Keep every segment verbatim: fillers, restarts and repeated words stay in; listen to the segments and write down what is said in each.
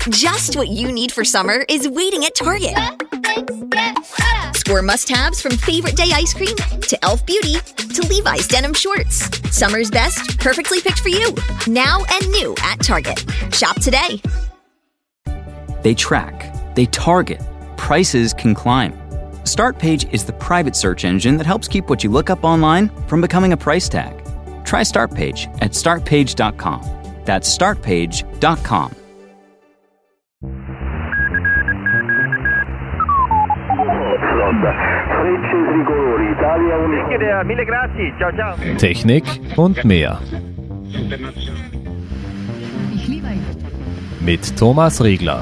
Just what you need for summer is waiting at Target. Score must-haves from favorite day ice cream to Elf Beauty to Levi's denim shorts. Summer's best, perfectly picked for you. Now and new at Target. Shop today. They track, they target, prices can climb. Startpage is the private search engine that helps keep what you look up online from becoming a price tag. Try Startpage at start page dot com. That's start page dot com. Technik und mehr. Mit Thomas Riegler.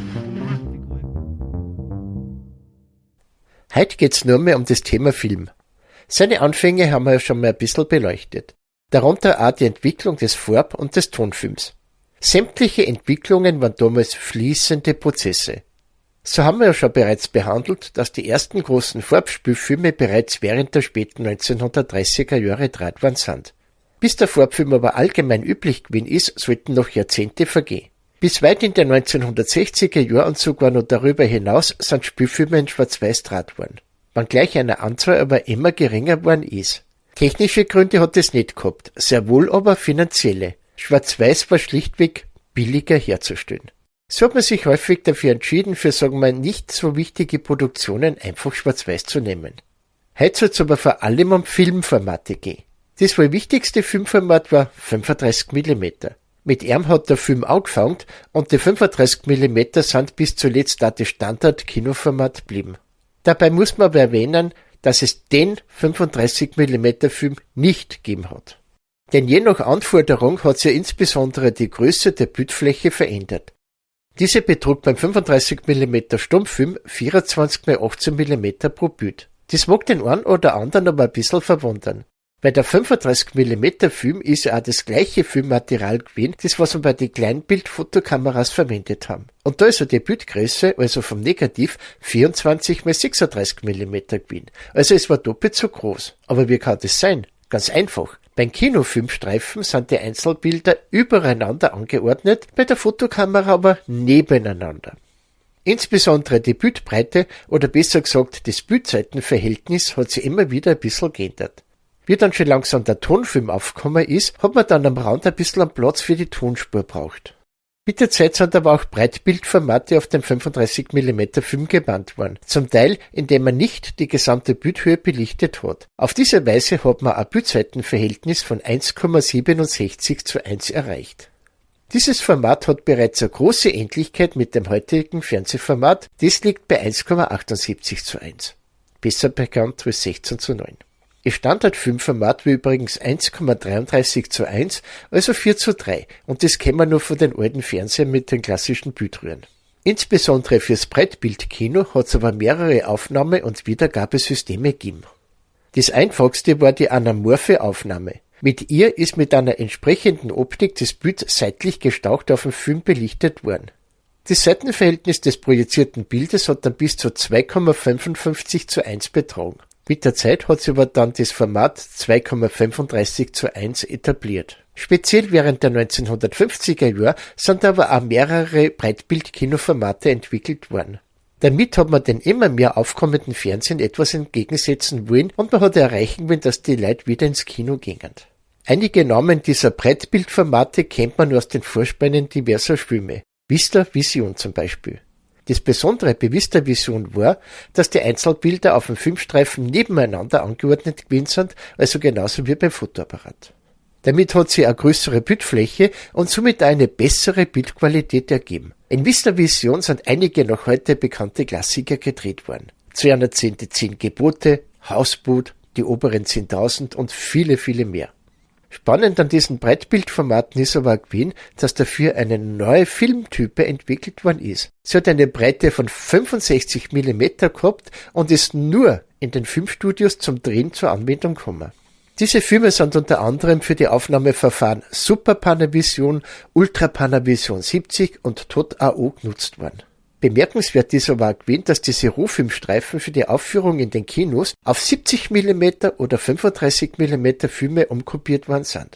Heute geht's nur mehr um das Thema Film. Seine Anfänge haben wir ja schon mal ein bisschen beleuchtet. Darunter auch die Entwicklung des Farb- und des Tonfilms. Sämtliche Entwicklungen waren damals fließende Prozesse. So haben wir ja schon bereits behandelt, dass die ersten großen Farbspielfilme bereits während der späten neunzehnhundertdreißiger Jahre gedreht worden sind. Bis der Farbfilm aber allgemein üblich gewesen ist, sollten noch Jahrzehnte vergehen. Bis weit in den neunzehnhundertsechziger Jahren und sogar noch darüber hinaus sind Spielfilme in Schwarz-Weiß gedreht worden. Wenngleich eine Anzahl aber immer geringer worden ist. Technische Gründe hat es nicht gehabt, sehr wohl aber finanzielle. Schwarz-Weiß war schlichtweg billiger herzustellen. So hat man sich häufig dafür entschieden, für, sagen wir, nicht so wichtige Produktionen einfach Schwarz-Weiß zu nehmen. Heute soll es aber vor allem um Filmformate gehen. Das wohl wichtigste Filmformat war fünfunddreißig Millimeter. Mit ihm hat der Film angefangen und die fünfunddreißig Millimeter sind bis zuletzt auch das Standard-Kinoformat geblieben. Dabei muss man aber erwähnen, dass es den fünfunddreißig Millimeter Film nicht gegeben hat. Denn je nach Anforderung hat sich ja insbesondere die Größe der Bildfläche verändert. Diese betrug beim fünfunddreißig Millimeter Stummfilm vierundzwanzig mal achtzehn Millimeter pro Bild. Das mag den einen oder anderen aber ein bisschen verwundern. Weil der fünfunddreißig Millimeter Film ist ja auch das gleiche Filmmaterial gewesen, das was wir bei den Kleinbildfotokameras verwendet haben. Und da ist ja die Bildgröße, also vom Negativ, vierundzwanzig mal sechsunddreißig Millimeter gewesen. Also es war doppelt so groß. Aber wie kann das sein? Ganz einfach. Beim Kinofilmstreifen sind die Einzelbilder übereinander angeordnet, bei der Fotokamera aber nebeneinander. Insbesondere die Bildbreite oder besser gesagt das Bildseitenverhältnis hat sich immer wieder ein bisschen geändert. Wie dann schon langsam der Tonfilm aufgekommen ist, hat man dann am Rand ein bisschen an Platz für die Tonspur braucht. Mit der Zeit sind aber auch Breitbildformate auf den fünfunddreißig Millimeter Film gebannt worden, zum Teil indem man nicht die gesamte Bildhöhe belichtet hat. Auf diese Weise hat man ein Bildseitenverhältnis von eins Komma siebenundsechzig zu eins erreicht. Dieses Format hat bereits eine große Ähnlichkeit mit dem heutigen Fernsehformat, das liegt bei eins Komma achtundsiebzig zu eins, besser bekannt als sechzehn zu neun. Ihr Standardfilmformat war übrigens eins Komma dreiunddreißig zu eins, also vier zu drei, und das kennen wir nur von den alten Fernsehern mit den klassischen Bildröhren. Insbesondere fürs Breitbildkino hat es aber mehrere Aufnahme- und Wiedergabesysteme gegeben. Das einfachste war die anamorphe Aufnahme. Mit ihr ist mit einer entsprechenden Optik das Bild seitlich gestaucht auf dem Film belichtet worden. Das Seitenverhältnis des projizierten Bildes hat dann bis zu zwei Komma fünfundfünfzig zu eins betragen. Mit der Zeit hat sich aber dann das Format zwei Komma fünfunddreißig zu eins etabliert. Speziell während der neunzehnhundertfünfziger Jahre sind aber auch mehrere Breitbild-Kinoformate entwickelt worden. Damit hat man den immer mehr aufkommenden Fernsehen etwas entgegensetzen wollen und man hat erreichen wollen, dass die Leute wieder ins Kino gingen. Einige Namen dieser Breitbildformate kennt man aus den Vorspannen diverser Filme. Vista Vision zum Beispiel. Das Besondere bei Vista Vision war, dass die Einzelbilder auf dem Filmstreifen nebeneinander angeordnet gewesen sind, also genauso wie beim Fotoapparat. Damit hat sie eine größere Bildfläche und somit auch eine bessere Bildqualität ergeben. In Vista Vision sind einige noch heute bekannte Klassiker gedreht worden. zweihundert die zehn Gebote, Hausboot, die oberen zehntausend und viele, viele mehr. Spannend an diesen Breitbildformaten ist aber auch gewesen, dass dafür eine neue Filmtype entwickelt worden ist. Sie hat eine Breite von fünfundsechzig Millimeter gehabt und ist nur in den Filmstudios zum Drehen zur Anwendung gekommen. Diese Filme sind unter anderem für die Aufnahmeverfahren Super Panavision, Ultra Panavision siebzig und T O T A O genutzt worden. Bemerkenswert ist aber auch gewesen, dass diese Rohfilmstreifen für die Aufführung in den Kinos auf siebzig Millimeter oder fünfunddreißig Millimeter Filme umkopiert worden sind.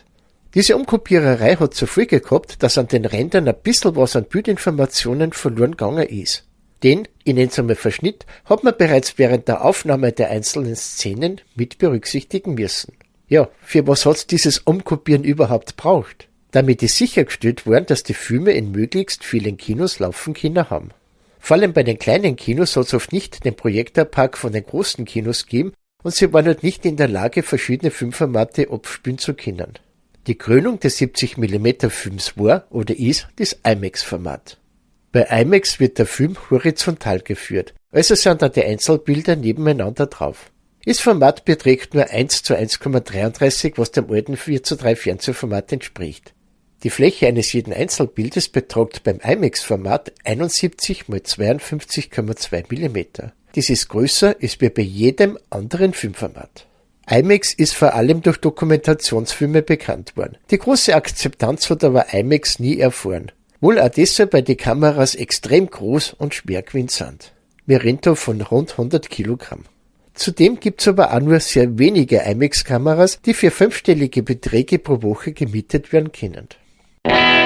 Diese Umkopiererei hat zur Folge gehabt, dass an den Rändern ein bisschen was an Bildinformationen verloren gegangen ist. Den, in einzelnen Verschnitt, hat man bereits während der Aufnahme der einzelnen Szenen mit berücksichtigen müssen. Ja, für was hat's dieses Umkopieren überhaupt braucht? Damit ist sichergestellt worden, dass die Filme in möglichst vielen Kinos laufen können haben. Vor allem bei den kleinen Kinos hat es oft nicht den Projektorpark von den großen Kinos gegeben und sie waren halt nicht in der Lage, verschiedene Filmformate abspielen zu können. Die Krönung des siebzig Millimeter Films war oder ist das IMAX-Format. Bei IMAX wird der Film horizontal geführt, also sind da die Einzelbilder nebeneinander drauf. Das Format beträgt nur eins zu eins Komma dreiunddreißig, was dem alten vier zu drei Fernsehformat entspricht. Die Fläche eines jeden Einzelbildes beträgt beim IMAX-Format einundsiebzig mal zweiundfünfzig Komma zwei Millimeter. Dies ist größer als wie bei jedem anderen Filmformat. IMAX ist vor allem durch Dokumentationsfilme bekannt worden. Die große Akzeptanz hat aber IMAX nie erfahren. Wohl auch deshalb, weil die Kameras extrem groß und schwer gewesen sind. Wir reden da von rund hundert Kilogramm. Zudem gibt's aber auch nur sehr wenige IMAX-Kameras, die für fünfstellige Beträge pro Woche gemietet werden können.